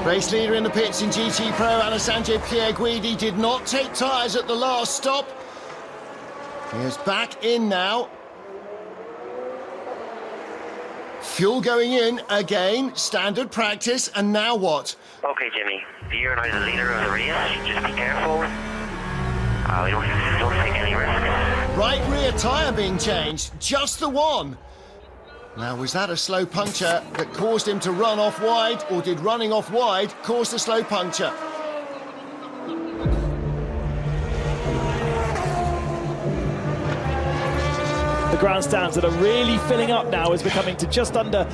Race leader in the pits in GT Pro, Alessandro Pierguidi, did not take tyres at the last stop. He is back in now. Fuel going in again, standard practice, and now what? Okay, Jimmy, you're now the leader of the race. Just be careful. We don't take any risks. Right rear tyre being changed, just the one. Now, was that a slow puncture that caused him to run off wide, or did running off wide cause the slow puncture? The grandstands that are really filling up now as we're coming to just under